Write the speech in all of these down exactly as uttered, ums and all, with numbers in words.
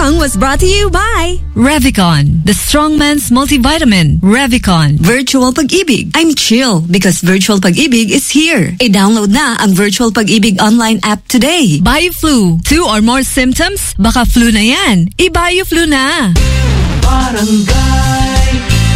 song was brought to you by Revicon, the strongman's multivitamin. Revicon. Virtual Pag-ibig. I'm chill because Virtual Pag-ibig is here. I-download na ang Virtual Pag-ibig online app today. Bioflu. Two or more symptoms? Baka flu na yan. I-Bioflu na. Barangay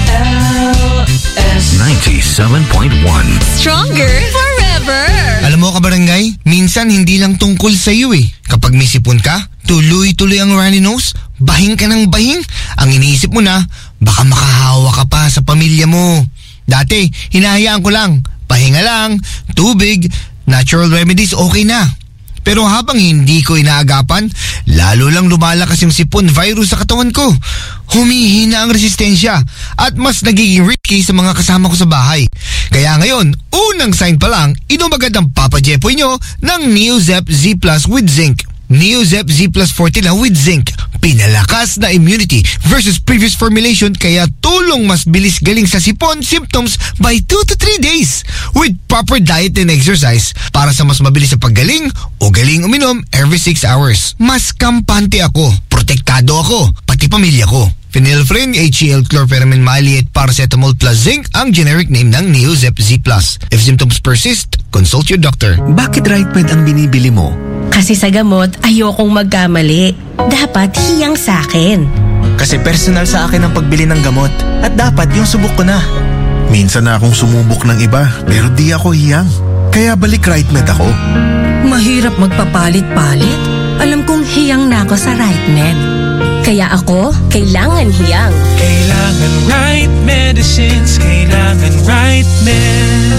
L S ninety-seven point one. Stronger forever. Alam mo ka, barangay, minsan hindi lang tungkol sa iyo eh. Kapag may sipon ka, tuloy-tuloy ang runny nose, bahing ka ng bahing. Ang iniisip mo na, baka makahawa ka pa sa pamilya mo. Dati, hinahayaan ko lang, pahinga lang, tubig, natural remedies, okay na. Pero habang hindi ko inaagapan, lalo lang lumalakas yung sipon virus sa katawan ko. Humihina ang resistensya at mas nagiging risky sa mga kasama ko sa bahay. Kaya ngayon, unang sign pa lang, inom agad ang Papa Jepoy nyo ng Neozep Z Plus with Zinc. Neozep Z Plus forty lang with Zinc. Pinalakas na immunity versus previous formulation kaya tulong mas bilis galing sa sipon symptoms by two to three days with proper diet and exercise para sa mas mabilis sa paggaling o galing uminom every six hours. Mas kampante ako, protektado ako, pati pamilya ko. Phenylphrin, H C L, chlorpheniramine, maleate, paracetamol plus zinc ang generic name ng Neozep Z Plus. If symptoms persist, consult your doctor. Bakit RightMed ang binibili mo? Kasi sa gamot, ayokong magkamali. Dapat hiyang sa akin. Kasi personal sa akin ang pagbili ng gamot. At dapat yung subok ko na. Minsan na akong sumubok ng iba, pero di ako hiyang. Kaya balik RightMed ako. Mahirap magpapalit-palit. Alam kong hiyang na ako sa RightMed. Kaya ako, kailangan hiyang. Kailangan right medicines. Kailangan right med.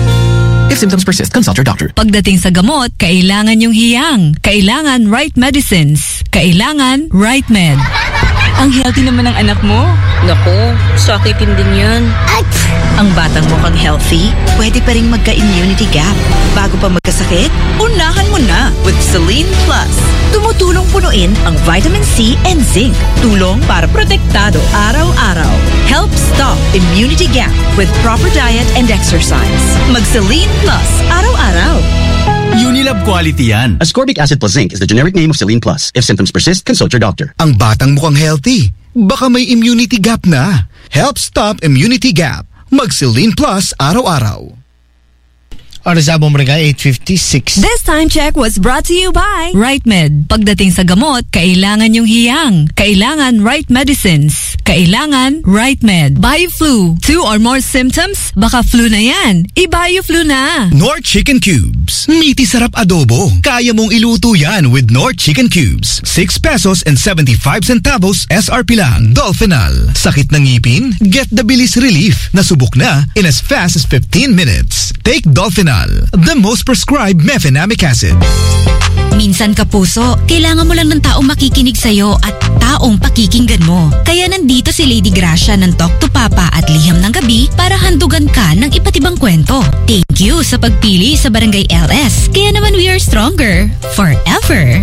If symptoms persist, consult your doctor. Pagdating sa gamot, kailangan yung hiyang. Kailangan right medicines. Kailangan right med. Ang healthy naman ng anak mo. Naku, sakitin din yan. Ang batang mukhang healthy, pwede pa rin magka-immunity gap. Bago pa magkasakit, unahan mo na with Celine Plus. Tumutulong punuin ang vitamin C and zinc. Tulong para protektado araw-araw. Help stop immunity gap with proper diet and exercise. Mag-Celine Plus araw-araw. Unilab quality yan. Ascorbic acid plus zinc is the generic name of Celine Plus. If symptoms persist, consult your doctor. Ang batang mukhang healthy. Baka may immunity gap na. Help stop immunity gap. Mag-Celine Plus araw-araw. Oras sa Bombrega, eight fifty-six. This time check was brought to you by RightMed. Pagdating sa gamot, kailangan yung hiyang. Kailangan right medicines. Kailangan RightMed. Bioflu. Two or more symptoms? Baka flu na yan. I-Bioflu na. Nor Chicken Cubes. Meaty sarap adobo. Kaya mong iluto yan with Nor Chicken Cubes. six pesos and seventy-five centavos S R P lang. Dolphinal. Sakit ng ngipin? Get the bilis relief. Nasubok na in as fast as fifteen minutes. Take Dolphinal, the most prescribed mefenamic acid. Minsan, kapuso, kailangan mo lang ng taong makikinig sa'yo at taong pakikinggan mo. Kaya nandito si Lady Gracia ng Talk to Papa at Liham ng Gabi para handugan ka ng iba't ibang kwento. Thank you sa pagpili sa Barangay L S. Kaya naman we are stronger forever.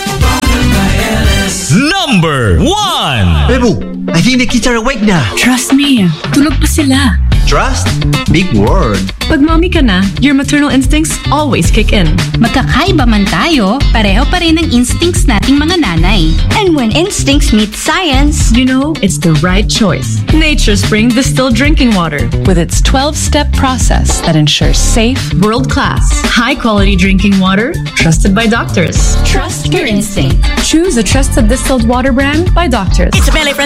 Number one! Bebo, I think the kids are awake na. Trust me, tulog pa sila. Trust? Big word. Pag mommy ka na, your maternal instincts always kick in. Magkakaiba man tayo, pareho pa rin ang instincts nating mga nanay. And when instincts meet science, you know it's the right choice. Nature Spring Distilled Drinking Water with its twelve-step process that ensures safe, world-class, high-quality drinking water trusted by doctors. Trust your instinct. Choose a trusted distilled water brand by doctors. It's a